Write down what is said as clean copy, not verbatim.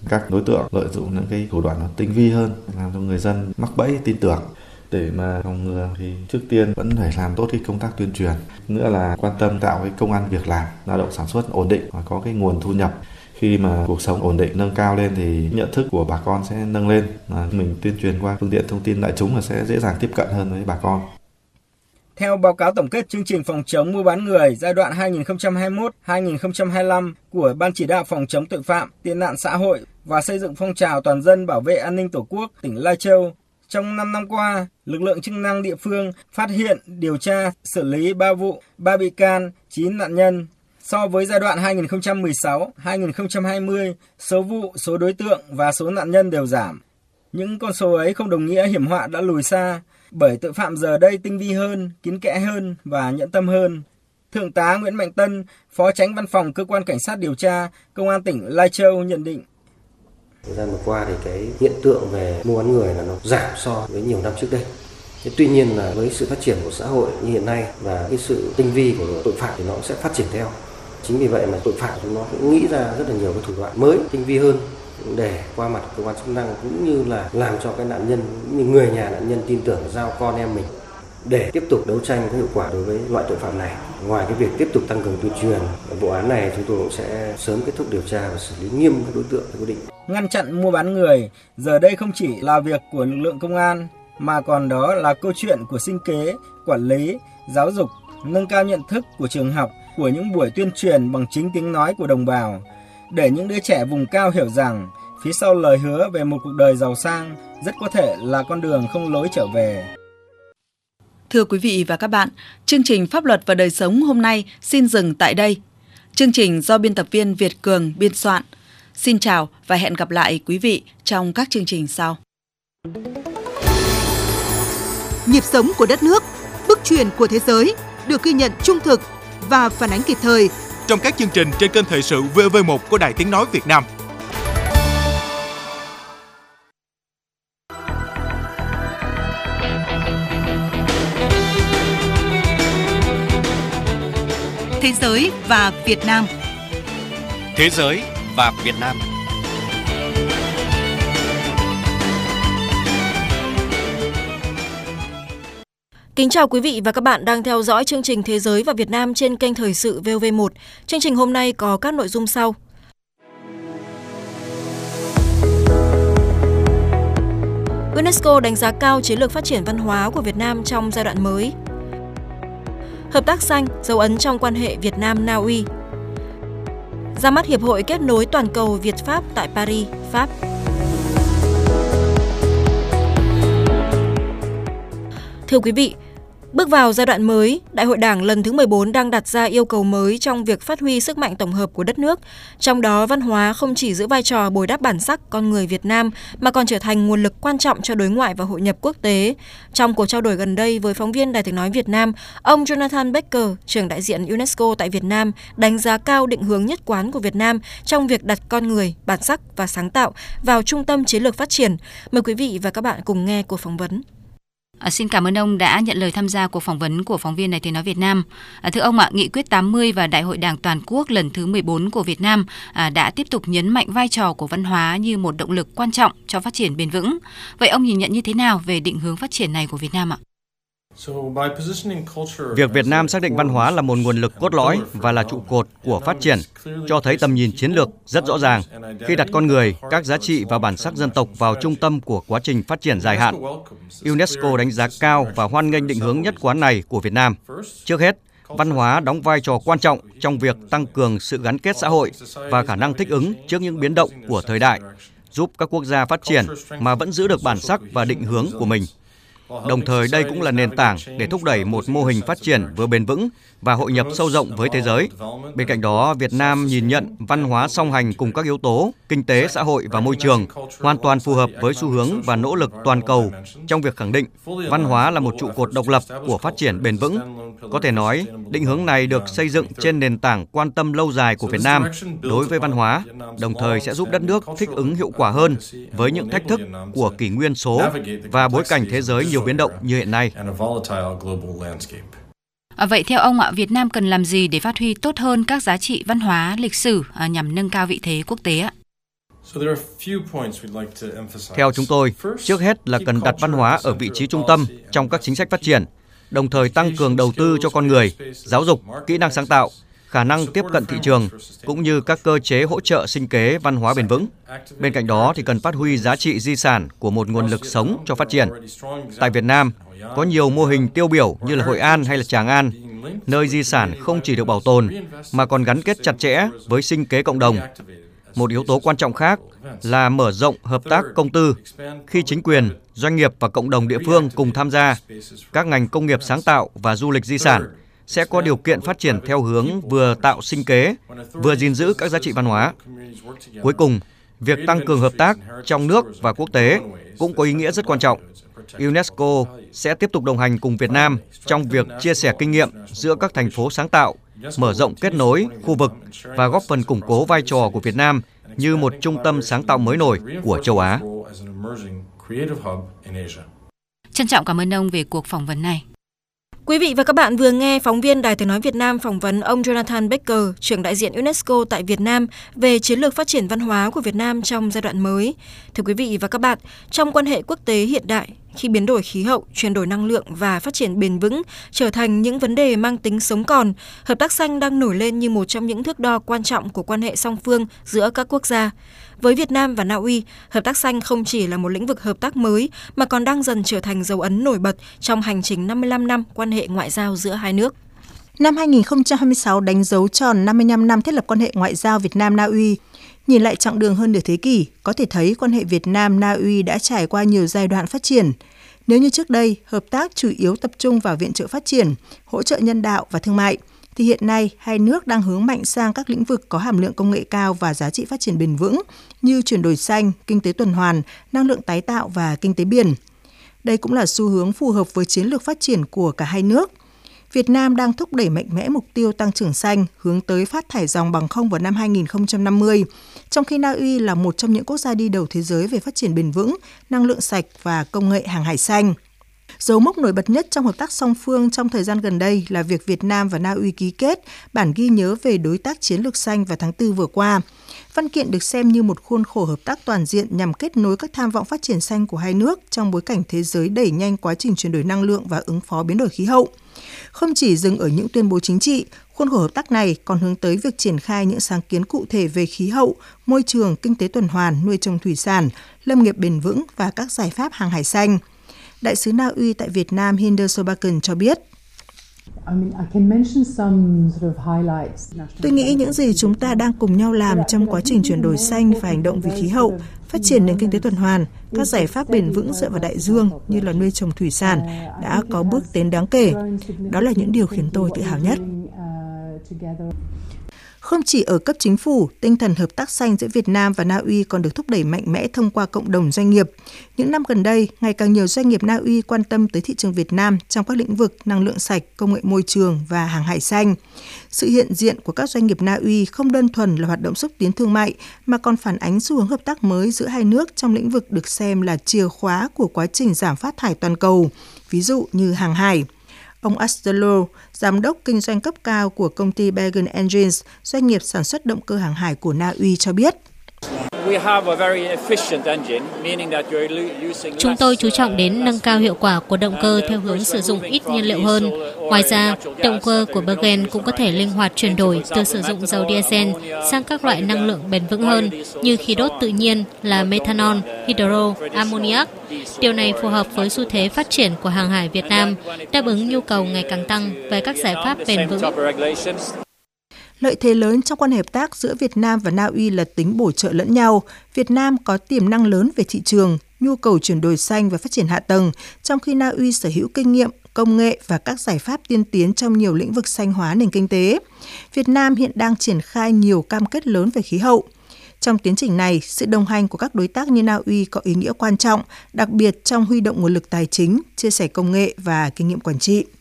Các đối tượng lợi dụng những cái thủ đoạn nó tinh vi hơn, làm cho người dân mắc bẫy tin tưởng. Để mà phòng ngừa thì trước tiên vẫn phải làm tốt cái công tác tuyên truyền, nữa là quan tâm tạo cái công ăn việc làm, lao động sản xuất ổn định và có cái nguồn thu nhập. Khi mà cuộc sống ổn định nâng cao lên thì nhận thức của bà con sẽ nâng lên, mà mình tuyên truyền qua phương tiện thông tin đại chúng là sẽ dễ dàng tiếp cận hơn với bà con. Theo báo cáo tổng kết chương trình phòng chống mua bán người giai đoạn 2021-2025 của Ban chỉ đạo phòng chống tội phạm, tệ nạn xã hội và xây dựng phong trào toàn dân bảo vệ an ninh Tổ quốc tỉnh Lai Châu, trong 5 năm qua, lực lượng chức năng địa phương phát hiện, điều tra, xử lý 3 vụ, 3 bị can, 9 nạn nhân. So với giai đoạn 2016-2020, số vụ, số đối tượng và số nạn nhân đều giảm. Những con số ấy không đồng nghĩa hiểm họa đã lùi xa, bởi tội phạm giờ đây tinh vi hơn, kín kẽ hơn và nhẫn tâm hơn. Thượng tá Nguyễn Mạnh Tân, Phó Chánh Văn phòng Cơ quan Cảnh sát điều tra, Công an tỉnh Lai Châu nhận định. Thời gian vừa qua thì cái hiện tượng về mua bán người là nó giảm so với nhiều năm trước đây. Tuy nhiên là với sự phát triển của xã hội như hiện nay và cái sự tinh vi của tội phạm thì nó sẽ phát triển theo. Chính vì vậy mà tội phạm chúng nó cũng nghĩ ra rất là nhiều cái thủ đoạn mới, tinh vi hơn để qua mặt cơ quan chức năng, cũng như là làm cho cái nạn nhân, như người nhà nạn nhân tin tưởng giao con em mình để tiếp tục đấu tranh có hiệu quả đối với loại tội phạm này. Ngoài cái việc tiếp tục tăng cường tuyên truyền, vụ án này chúng tôi cũng sẽ sớm kết thúc điều tra và xử lý nghiêm các đối tượng theo quy định. Ngăn chặn mua bán người giờ đây không chỉ là việc của lực lượng công an, mà còn đó là câu chuyện của sinh kế, quản lý, giáo dục, nâng cao nhận thức của trường học, của những buổi tuyên truyền bằng chính tiếng nói của đồng bào, để những đứa trẻ vùng cao hiểu rằng phía sau lời hứa về một cuộc đời giàu sang rất có thể là con đường không lối trở về. Thưa quý vị và các bạn, chương trình Pháp luật và đời sống hôm nay xin dừng tại đây. Chương trình do biên tập viên Việt Cường biên soạn. Xin chào và hẹn gặp lại quý vị trong các chương trình sau. Nhịp sống của đất nước, bước chuyển của thế giới được ghi nhận trung thực và phản ánh kịp thời trong các chương trình trên kênh thời sự VV1 của Đài Tiếng nói Việt Nam. Thế giới và Việt Nam. Thế giới và Việt Nam. Kính chào quý vị và các bạn đang theo dõi chương trình Thế giới và Việt Nam trên kênh Thời sự VOV1. Chương trình hôm nay có các nội dung sau. UNESCO đánh giá cao chiến lược phát triển văn hóa của Việt Nam trong giai đoạn mới. Hợp tác xanh, dấu ấn trong quan hệ Việt Nam-Na Uy. Ra mắt Hiệp hội Kết nối Toàn cầu Việt-Pháp tại Paris, Pháp. Thưa quý vị, bước vào giai đoạn mới, Đại hội Đảng lần thứ 14 đang đặt ra yêu cầu mới trong việc phát huy sức mạnh tổng hợp của đất nước. Trong đó, văn hóa không chỉ giữ vai trò bồi đắp bản sắc con người Việt Nam mà còn trở thành nguồn lực quan trọng cho đối ngoại và hội nhập quốc tế. Trong cuộc trao đổi gần đây với phóng viên Đài Tiếng nói Việt Nam, ông Jonathan Becker, trưởng đại diện UNESCO tại Việt Nam, đánh giá cao định hướng nhất quán của Việt Nam trong việc đặt con người, bản sắc và sáng tạo vào trung tâm chiến lược phát triển. Mời quý vị và các bạn cùng nghe cuộc phỏng vấn. Xin cảm ơn ông đã nhận lời tham gia cuộc phỏng vấn của phóng viên Đài Tiếng nói Việt Nam. Thưa ông ạ, Nghị quyết 80 và Đại hội Đảng toàn quốc lần thứ 14 của Việt Nam đã tiếp tục nhấn mạnh vai trò của văn hóa như một động lực quan trọng cho phát triển bền vững. Vậy ông nhìn nhận như thế nào về định hướng phát triển này của Việt Nam ạ? Việc Việt Nam xác định văn hóa là một nguồn lực cốt lõi và là trụ cột của phát triển, cho thấy tầm nhìn chiến lược rất rõ ràng khi đặt con người, các giá trị và bản sắc dân tộc vào trung tâm của quá trình phát triển dài hạn. UNESCO đánh giá cao và hoan nghênh định hướng nhất quán này của Việt Nam. Trước hết, văn hóa đóng vai trò quan trọng trong việc tăng cường sự gắn kết xã hội và khả năng thích ứng trước những biến động của thời đại, giúp các quốc gia phát triển mà vẫn giữ được bản sắc và định hướng của mình. Đồng thời đây cũng là nền tảng để thúc đẩy một mô hình phát triển vừa bền vững và hội nhập sâu rộng với thế giới. Bên cạnh đó, Việt Nam nhìn nhận văn hóa song hành cùng các yếu tố kinh tế, xã hội và môi trường hoàn toàn phù hợp với xu hướng và nỗ lực toàn cầu trong việc khẳng định văn hóa là một trụ cột độc lập của phát triển bền vững. Có thể nói, định hướng này được xây dựng trên nền tảng quan tâm lâu dài của Việt Nam đối với văn hóa, đồng thời sẽ giúp đất nước thích ứng hiệu quả hơn với những thách thức của kỷ nguyên số và bối cảnh thế giới nhiều biến động như hiện nay. Vậy theo ông ạ, Việt Nam cần làm gì để phát huy tốt hơn các giá trị văn hóa, lịch sử nhằm nâng cao vị thế quốc tế ạ? Theo chúng tôi, trước hết là cần đặt văn hóa ở vị trí trung tâm trong các chính sách phát triển, đồng thời tăng cường đầu tư cho con người, giáo dục, kỹ năng sáng tạo, khả năng tiếp cận thị trường, cũng như các cơ chế hỗ trợ sinh kế văn hóa bền vững. Bên cạnh đó thì cần phát huy giá trị di sản của một nguồn lực sống cho phát triển. Tại Việt Nam, có nhiều mô hình tiêu biểu như là Hội An hay là Tràng An, nơi di sản không chỉ được bảo tồn mà còn gắn kết chặt chẽ với sinh kế cộng đồng. Một yếu tố quan trọng khác là mở rộng hợp tác công tư. Khi chính quyền, doanh nghiệp và cộng đồng địa phương cùng tham gia, các ngành công nghiệp sáng tạo và du lịch di sản sẽ có điều kiện phát triển theo hướng vừa tạo sinh kế, vừa gìn giữ các giá trị văn hóa. Cuối cùng, việc tăng cường hợp tác trong nước và quốc tế cũng có ý nghĩa rất quan trọng. UNESCO sẽ tiếp tục đồng hành cùng Việt Nam trong việc chia sẻ kinh nghiệm giữa các thành phố sáng tạo, mở rộng kết nối khu vực và góp phần củng cố vai trò của Việt Nam như một trung tâm sáng tạo mới nổi của châu Á. Trân trọng cảm ơn ông về cuộc phỏng vấn này. Quý vị và các bạn vừa nghe phóng viên Đài Tiếng nói Việt Nam phỏng vấn ông Jonathan Baker, trưởng đại diện UNESCO tại Việt Nam về chiến lược phát triển văn hóa của Việt Nam trong giai đoạn mới. Thưa quý vị và các bạn, trong quan hệ quốc tế hiện đại, khi biến đổi khí hậu, chuyển đổi năng lượng và phát triển bền vững trở thành những vấn đề mang tính sống còn, hợp tác xanh đang nổi lên như một trong những thước đo quan trọng của quan hệ song phương giữa các quốc gia. Với Việt Nam và Na Uy, hợp tác xanh không chỉ là một lĩnh vực hợp tác mới mà còn đang dần trở thành dấu ấn nổi bật trong hành trình 55 năm quan hệ ngoại giao giữa hai nước. Năm 2026 đánh dấu tròn 55 năm thiết lập quan hệ ngoại giao Việt Nam-Na Uy. Nhìn lại chặng đường hơn nửa thế kỷ, có thể thấy quan hệ Việt Nam-Na Uy đã trải qua nhiều giai đoạn phát triển. Nếu như trước đây, hợp tác chủ yếu tập trung vào viện trợ phát triển, hỗ trợ nhân đạo và thương mại, thì hiện nay hai nước đang hướng mạnh sang các lĩnh vực có hàm lượng công nghệ cao và giá trị phát triển bền vững như chuyển đổi xanh, kinh tế tuần hoàn, năng lượng tái tạo và kinh tế biển. Đây cũng là xu hướng phù hợp với chiến lược phát triển của cả hai nước. Việt Nam đang thúc đẩy mạnh mẽ mục tiêu tăng trưởng xanh hướng tới phát thải ròng bằng không vào năm 2050, trong khi Na Uy là một trong những quốc gia đi đầu thế giới về phát triển bền vững, năng lượng sạch và công nghệ hàng hải xanh. Dấu mốc nổi bật nhất trong hợp tác song phương trong thời gian gần đây là việc Việt Nam và Na Uy ký kết bản ghi nhớ về đối tác chiến lược xanh vào tháng 4 vừa qua. Văn kiện được xem như một khuôn khổ hợp tác toàn diện nhằm kết nối các tham vọng phát triển xanh của hai nước trong bối cảnh thế giới đẩy nhanh quá trình chuyển đổi năng lượng và ứng phó biến đổi khí hậu. Không chỉ dừng ở những tuyên bố chính trị, khuôn khổ hợp tác này còn hướng tới việc triển khai những sáng kiến cụ thể về khí hậu, môi trường, kinh tế tuần hoàn, nuôi trồng thủy sản, lâm nghiệp bền vững và các giải pháp hàng hải xanh. Đại sứ Na Uy tại Việt Nam Hinder Sobakan cho biết, tôi nghĩ những gì chúng ta đang cùng nhau làm trong quá trình chuyển đổi xanh và hành động vì khí hậu, phát triển nền kinh tế tuần hoàn, các giải pháp bền vững dựa vào đại dương như là nuôi trồng thủy sản đã có bước tiến đáng kể. Đó là những điều khiến tôi tự hào nhất. Không chỉ ở cấp chính phủ, tinh thần hợp tác xanh giữa Việt Nam và Na Uy còn được thúc đẩy mạnh mẽ thông qua cộng đồng doanh nghiệp. Những năm gần đây, ngày càng nhiều doanh nghiệp Na Uy quan tâm tới thị trường Việt Nam trong các lĩnh vực năng lượng sạch, công nghệ môi trường và hàng hải xanh. Sự hiện diện của các doanh nghiệp Na Uy không đơn thuần là hoạt động xúc tiến thương mại mà còn phản ánh xu hướng hợp tác mới giữa hai nước trong lĩnh vực được xem là chìa khóa của quá trình giảm phát thải toàn cầu, ví dụ như hàng hải. Ông Astelo, giám đốc kinh doanh cấp cao của công ty Bergen Engines, doanh nghiệp sản xuất động cơ hàng hải của Na Uy cho biết. Chúng tôi chú trọng đến nâng cao hiệu quả của động cơ theo hướng sử dụng ít nhiên liệu hơn. Ngoài ra, động cơ của Bergen cũng có thể linh hoạt chuyển đổi từ sử dụng dầu diesel sang các loại năng lượng bền vững hơn như khí đốt tự nhiên là methanol, hydro, ammoniac. Điều này phù hợp với xu thế phát triển của hàng hải Việt Nam, đáp ứng nhu cầu ngày càng tăng về các giải pháp bền vững. Lợi thế lớn trong quan hệ hợp tác giữa Việt Nam và Na Uy là tính bổ trợ lẫn nhau. Việt Nam có tiềm năng lớn về thị trường, nhu cầu chuyển đổi xanh và phát triển hạ tầng, trong khi Na Uy sở hữu kinh nghiệm, công nghệ và các giải pháp tiên tiến trong nhiều lĩnh vực xanh hóa nền kinh tế. Việt Nam hiện đang triển khai nhiều cam kết lớn về khí hậu. Trong tiến trình này, sự đồng hành của các đối tác như Na Uy có ý nghĩa quan trọng, đặc biệt trong huy động nguồn lực tài chính, chia sẻ công nghệ và kinh nghiệm quản trị.